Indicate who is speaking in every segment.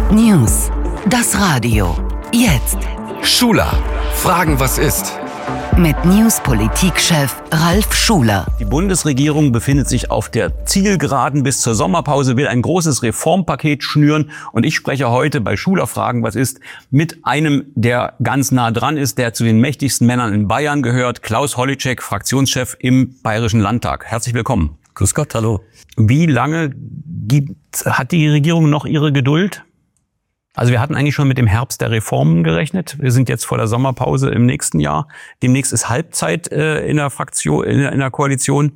Speaker 1: News. Das Radio. Jetzt.
Speaker 2: Schuler. Fragen, was ist?
Speaker 1: Mit News-Politikchef Ralf Schuler.
Speaker 3: Die Bundesregierung befindet sich auf der Zielgeraden bis zur Sommerpause, will ein großes Reformpaket schnüren. Und ich spreche heute bei Schuler Fragen, was ist, mit einem, der ganz nah dran ist, der zu den mächtigsten Männern in Bayern gehört, Klaus Holleczek, Fraktionschef im Bayerischen Landtag. Herzlich willkommen.
Speaker 4: Grüß Gott, hallo.
Speaker 3: Wie lange hat die Regierung noch ihre Geduld? Also wir hatten eigentlich schon mit dem Herbst der Reformen gerechnet. Wir sind jetzt vor der Sommerpause im nächsten Jahr. Demnächst ist Halbzeit in der Fraktion, in der Koalition.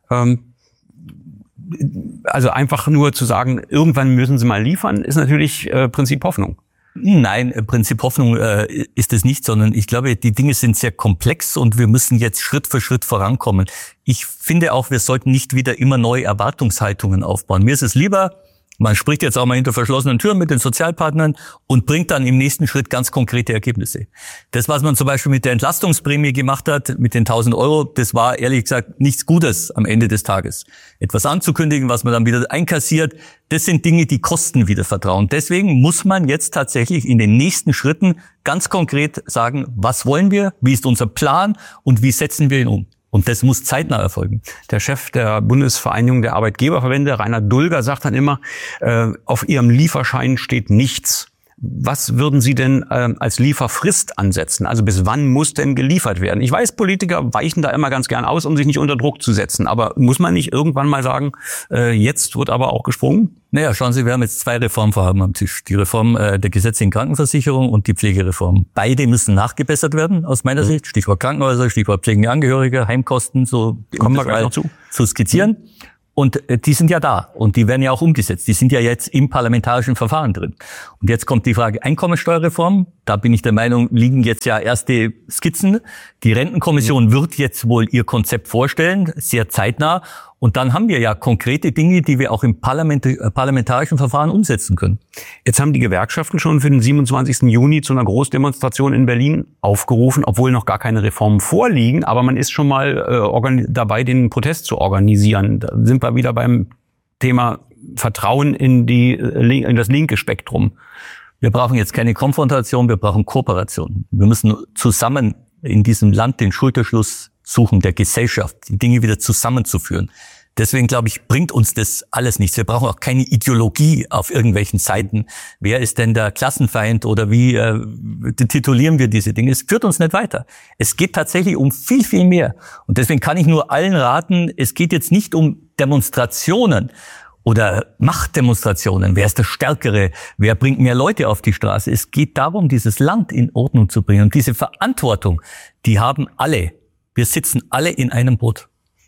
Speaker 3: Also einfach nur zu sagen, irgendwann müssen sie mal liefern, ist natürlich Prinzip Hoffnung.
Speaker 4: Nein, Prinzip Hoffnung ist es nicht, sondern ich glaube, die Dinge sind sehr komplex und wir müssen jetzt Schritt für Schritt vorankommen. Ich finde auch, wir sollten nicht wieder immer neue Erwartungshaltungen aufbauen. Mir ist es lieber, man spricht jetzt auch mal hinter verschlossenen Türen mit den Sozialpartnern und bringt dann im nächsten Schritt ganz konkrete Ergebnisse. Das, was man zum Beispiel mit der Entlastungsprämie gemacht hat, mit den 1.000 Euro, das war ehrlich gesagt nichts Gutes am Ende des Tages. Etwas anzukündigen, was man dann wieder einkassiert, das sind Dinge, die kosten wieder Vertrauen. Deswegen muss man jetzt tatsächlich in den nächsten Schritten ganz konkret sagen, was wollen wir, wie ist unser Plan und wie setzen wir ihn um. Und das muss zeitnah erfolgen.
Speaker 3: Der Chef der Bundesvereinigung der Arbeitgeberverbände, Rainer Dulger, sagt dann immer, auf Ihrem Lieferschein steht nichts. Was würden Sie denn als Lieferfrist ansetzen? Also bis wann muss denn geliefert werden? Ich weiß, Politiker weichen da immer ganz gern aus, um sich nicht unter Druck zu setzen. Aber muss man nicht irgendwann mal sagen, jetzt wird aber auch gesprungen?
Speaker 4: Naja, schauen Sie, wir haben jetzt 2 Reformvorhaben am Tisch. Die Reform der gesetzlichen Krankenversicherung und die Pflegereform. Beide müssen nachgebessert werden, aus meiner Sicht. Stichwort Krankenhäuser, Stichwort pflegende Angehörige, Heimkosten, so
Speaker 3: kommen wir gleich noch
Speaker 4: zu skizzieren. Und die sind ja da und die werden ja auch umgesetzt. Die sind ja jetzt im parlamentarischen Verfahren drin. Und jetzt kommt die Frage Einkommensteuerreform. Da bin ich der Meinung, liegen jetzt ja erste Skizzen. Die Rentenkommission wird jetzt wohl ihr Konzept vorstellen, sehr zeitnah. Und dann haben wir ja konkrete Dinge, die wir auch im parlamentarischen Verfahren umsetzen können.
Speaker 3: Jetzt haben die Gewerkschaften schon für den 27. Juni zu einer Großdemonstration in Berlin aufgerufen, obwohl noch gar keine Reformen vorliegen. Aber man ist schon mal dabei, den Protest zu organisieren. Da sind wir wieder beim Thema Vertrauen in das linke Spektrum.
Speaker 4: Wir brauchen jetzt keine Konfrontation, wir brauchen Kooperation. Wir müssen zusammen in diesem Land den Schulterschluss suchen der Gesellschaft, die Dinge wieder zusammenzuführen. Deswegen, glaube ich, bringt uns das alles nichts. Wir brauchen auch keine Ideologie auf irgendwelchen Seiten. Wer ist denn der Klassenfeind oder wie titulieren wir diese Dinge? Es führt uns nicht weiter. Es geht tatsächlich um viel, viel mehr. Und deswegen kann ich nur allen raten, es geht jetzt nicht um Demonstrationen oder Machtdemonstrationen. Wer ist der Stärkere? Wer bringt mehr Leute auf die Straße? Es geht darum, dieses Land in Ordnung zu bringen. Und diese Verantwortung, die haben alle. Wir sitzen alle in einem Boot.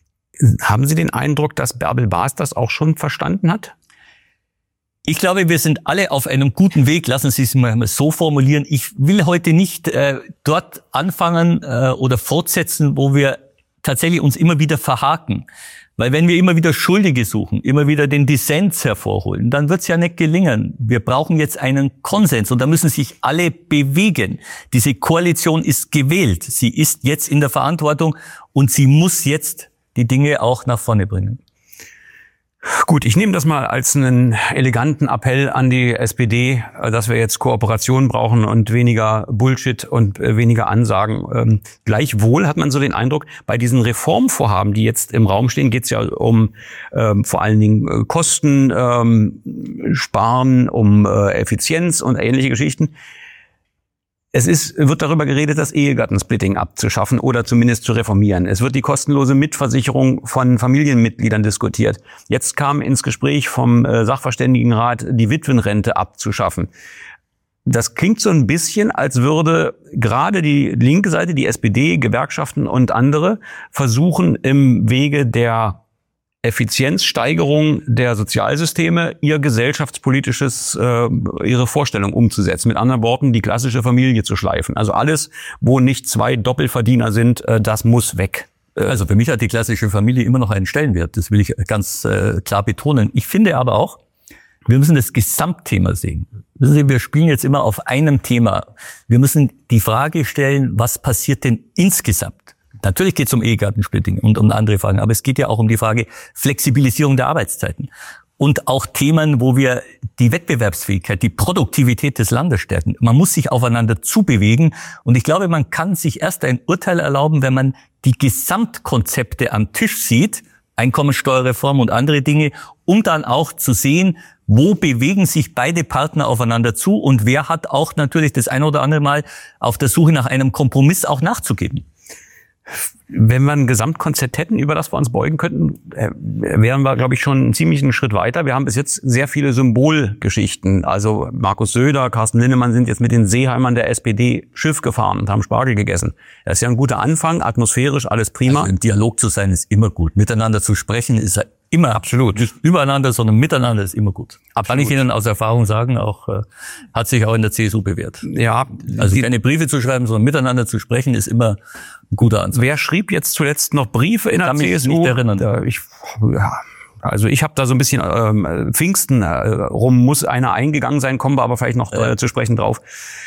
Speaker 3: Haben Sie den Eindruck, dass Bärbel Baas das auch schon verstanden hat?
Speaker 4: Ich glaube, wir sind alle auf einem guten Weg. Lassen Sie es mal so formulieren. Ich will heute nicht dort anfangen oder fortsetzen, wo wir tatsächlich uns immer wieder verhaken. Weil wenn wir immer wieder Schuldige suchen, immer wieder den Dissens hervorholen, dann wird es ja nicht gelingen. Wir brauchen jetzt einen Konsens und da müssen sich alle bewegen. Diese Koalition ist gewählt. Sie ist jetzt in der Verantwortung und sie muss jetzt die Dinge auch nach vorne bringen.
Speaker 3: Gut, ich nehme das mal als einen eleganten Appell an die SPD, dass wir jetzt Kooperation brauchen und weniger Bullshit und weniger Ansagen. Gleichwohl hat man so den Eindruck, bei diesen Reformvorhaben, die jetzt im Raum stehen, geht es ja um vor allen Dingen Kosten, Sparen, um Effizienz und ähnliche Geschichten. Wird darüber geredet, das Ehegattensplitting abzuschaffen oder zumindest zu reformieren. Es wird die kostenlose Mitversicherung von Familienmitgliedern diskutiert. Jetzt kam ins Gespräch vom Sachverständigenrat, die Witwenrente abzuschaffen. Das klingt so ein bisschen, als würde gerade die linke Seite, die SPD, Gewerkschaften und andere versuchen, im Wege der Effizienzsteigerung der Sozialsysteme ihre Vorstellung umzusetzen. Mit anderen Worten, die klassische Familie zu schleifen. Also alles, wo nicht 2 Doppelverdiener sind, das muss weg.
Speaker 4: Also für mich hat die klassische Familie immer noch einen Stellenwert. Das will ich ganz klar betonen. Ich finde aber auch, wir müssen das Gesamtthema sehen. Wissen Sie, wir spielen jetzt immer auf einem Thema. Wir müssen die Frage stellen, was passiert denn insgesamt? Natürlich geht es um Ehegattensplitting und um andere Fragen, aber es geht ja auch um die Frage Flexibilisierung der Arbeitszeiten. und auch Themen, wo wir die Wettbewerbsfähigkeit, die Produktivität des Landes stärken. Man muss sich aufeinander zubewegen. Und ich glaube, man kann sich erst ein Urteil erlauben, wenn man die Gesamtkonzepte am Tisch sieht, Einkommensteuerreform und andere Dinge, um dann auch zu sehen, wo bewegen sich beide Partner aufeinander zu und wer hat auch natürlich das ein oder andere Mal auf der Suche nach einem Kompromiss auch nachzugeben.
Speaker 3: Wenn wir ein Gesamtkonzept hätten, über das wir uns beugen könnten, wären wir, glaube ich, schon einen ziemlichen Schritt weiter. Wir haben bis jetzt sehr viele Symbolgeschichten. Also Markus Söder, Carsten Linnemann sind jetzt mit den Seeheimern der SPD Schiff gefahren und haben Spargel gegessen. Das ist ja ein guter Anfang, atmosphärisch, alles prima.
Speaker 4: Also im Dialog zu sein ist immer gut. Miteinander zu sprechen ist immer absolut. Nicht übereinander, sondern miteinander ist immer gut. Absolut. Kann ich Ihnen aus Erfahrung sagen, hat sich auch in der CSU bewährt.
Speaker 3: Ja.
Speaker 4: Also keine Briefe zu schreiben, sondern miteinander zu sprechen, ist immer ein guter Ansatz.
Speaker 3: Wer schrieb jetzt zuletzt noch Briefe in der CSU?
Speaker 4: Ich kann mich nicht erinnern.
Speaker 3: Ich habe da so ein bisschen Pfingsten rum, muss einer eingegangen sein, kommen wir aber vielleicht noch zu sprechen drauf.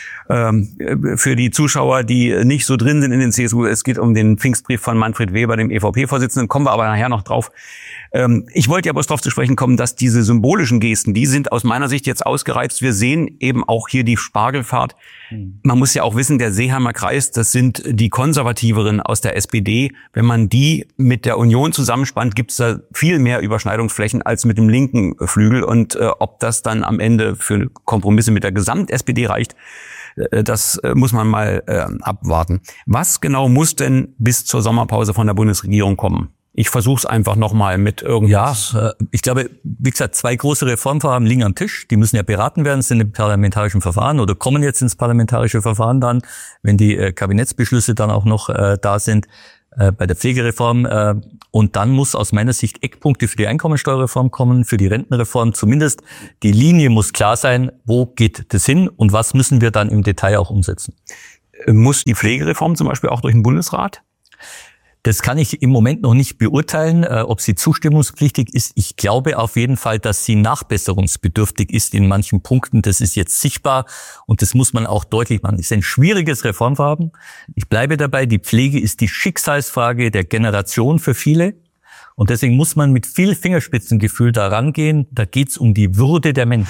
Speaker 3: Für die Zuschauer, die nicht so drin sind in den CSU, es geht um den Pfingstbrief von Manfred Weber, dem EVP-Vorsitzenden, kommen wir aber nachher noch drauf. Ich wollte ja bloß darauf zu sprechen kommen, dass diese symbolischen Gesten, die sind aus meiner Sicht jetzt ausgereizt. Wir sehen eben auch hier die Spargelfahrt. Man muss ja auch wissen, der Seeheimer Kreis, das sind die Konservativeren aus der SPD. Wenn man die mit der Union zusammenspannt, gibt es da viel mehr Überschneidungsflächen als mit dem linken Flügel. Und ob das dann am Ende für Kompromisse mit der Gesamt-SPD reicht, das muss man mal abwarten. Was genau muss denn bis zur Sommerpause von der Bundesregierung kommen? Ich versuche es einfach nochmal mit irgendwas.
Speaker 4: Ja, ich glaube, wie gesagt, 2 große Reformvorhaben liegen am Tisch. Die müssen ja beraten werden, sind im parlamentarischen Verfahren oder kommen jetzt ins parlamentarische Verfahren dann, wenn die Kabinettsbeschlüsse dann auch noch da sind, bei der Pflegereform. Und dann muss aus meiner Sicht Eckpunkte für die Einkommensteuerreform kommen, für die Rentenreform. Zumindest die Linie muss klar sein, wo geht das hin und was müssen wir dann im Detail auch umsetzen.
Speaker 3: Muss die Pflegereform zum Beispiel auch durch den Bundesrat?
Speaker 4: Das kann ich im Moment noch nicht beurteilen, ob sie zustimmungspflichtig ist. Ich glaube auf jeden Fall, dass sie nachbesserungsbedürftig ist in manchen Punkten. Das ist jetzt sichtbar und das muss man auch deutlich machen. Es ist ein schwieriges Reformvorhaben. Ich bleibe dabei, die Pflege ist die Schicksalsfrage der Generation für viele. Und deswegen muss man mit viel Fingerspitzengefühl da rangehen. Da geht's um die Würde der Menschen.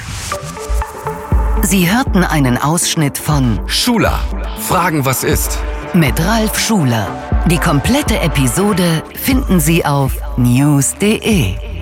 Speaker 1: Sie hörten einen Ausschnitt von
Speaker 2: Schuler, Fragen, was ist?
Speaker 1: Mit Ralf Schuler. Die komplette Episode finden Sie auf news.de.